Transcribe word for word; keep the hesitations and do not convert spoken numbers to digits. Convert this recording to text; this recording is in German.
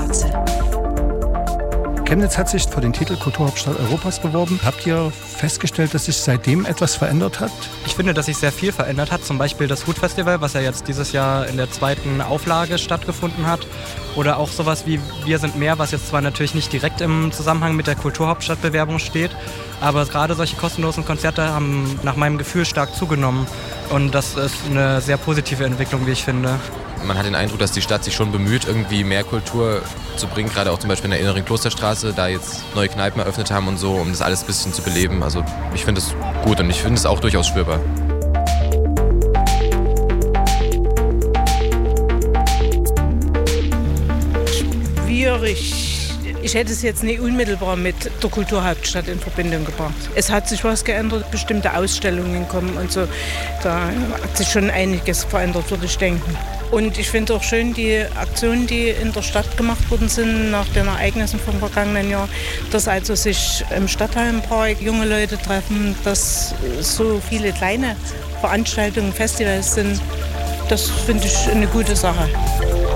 Matze. Chemnitz hat sich für den Titel Kulturhauptstadt Europas beworben. Habt ihr festgestellt, dass sich seitdem etwas verändert hat? Ich finde, dass sich sehr viel verändert hat. Zum Beispiel das Hut-Festival, was ja jetzt dieses Jahr in der zweiten Auflage stattgefunden hat. Oder auch sowas wie Wir sind mehr, was jetzt zwar natürlich nicht direkt im Zusammenhang mit der Kulturhauptstadtbewerbung steht, aber gerade solche kostenlosen Konzerte haben nach meinem Gefühl stark zugenommen. Und das ist eine sehr positive Entwicklung, wie ich finde. Man hat den Eindruck, dass die Stadt sich schon bemüht, irgendwie mehr Kultur zu bringen, gerade auch zum Beispiel in der inneren Klosterstraße, da jetzt neue Kneipen eröffnet haben und so, um das alles ein bisschen zu beleben. Also ich finde es gut und ich finde es auch durchaus spürbar. Schwierig. Ich hätte es jetzt nicht unmittelbar mit der Kulturhauptstadt in Verbindung gebracht. Es hat sich was geändert, bestimmte Ausstellungen kommen und so. Da hat sich schon einiges verändert, würde ich denken. Und ich finde auch schön die Aktionen, die in der Stadt gemacht worden sind nach den Ereignissen vom vergangenen Jahr, dass also sich im Stadthallenpark junge Leute treffen, dass so viele kleine Veranstaltungen, Festivals sind. Das finde ich eine gute Sache.